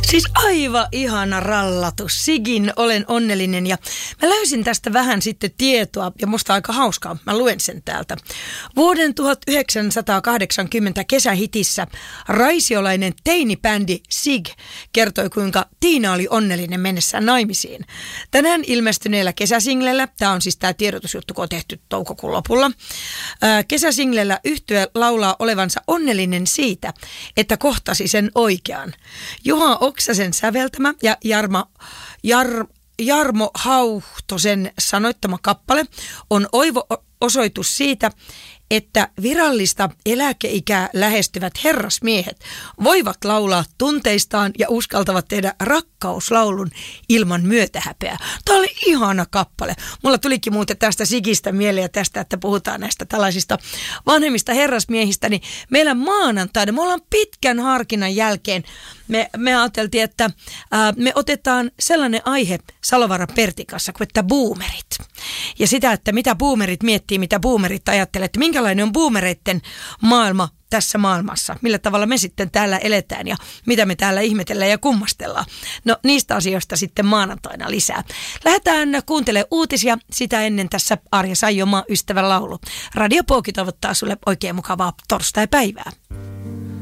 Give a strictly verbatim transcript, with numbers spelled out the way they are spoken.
Siis aivan ihana rallatus. Sigin Olen onnellinen ja mä löysin tästä vähän sitten tietoa ja musta aika hauskaa. Mä luen sen täältä. Vuoden tuhatyhdeksänsataakahdeksankymmentä kesähitissä raisiolainen teinibändi Sig kertoi, kuinka Tiina oli onnellinen mennessään naimisiin. Tänään ilmestyneellä kesäsinglellä, tämä on siis tämä tiedotusjuttu, kun on tehty toukokuun lopulla, ää, kesäsinglellä yhtye laulaa olevansa onnellinen siitä, että kohtasi sen oikean. Juha Oksasen säveltämä ja Jarmo, Jar, Jarmo Hauhtosen sanoittama kappale on oivo osoitus siitä, että virallista eläkeikää lähestyvät herrasmiehet voivat laulaa tunteistaan ja uskaltavat tehdä rakkauslaulun ilman myötähäpeää. Tämä oli ihana kappale. Mulla tulikin muuten tästä Sigistä mieleen ja tästä, että puhutaan näistä tällaisista vanhemmista herrasmiehistä, niin meillä maanantaina, me ollaan pitkän harkinnan jälkeen, me, me ajateltiin, että ää, me otetaan sellainen aihe Salovaara Pertin kanssa kuin että boomerit. Ja sitä, että mitä boomerit miettii, mitä boomerit ajattelee, että minkälainen on boomereiden maailma tässä maailmassa, millä tavalla me sitten täällä eletään ja mitä me täällä ihmetellään ja kummastellaan. No niistä asioista sitten maanantaina lisää. Lähdetään kuuntelemaan uutisia, sitä ennen tässä Arja Saijomaa ystävän laulu. Radio Pooki toivottaa sulle oikein mukavaa torstaipäivää.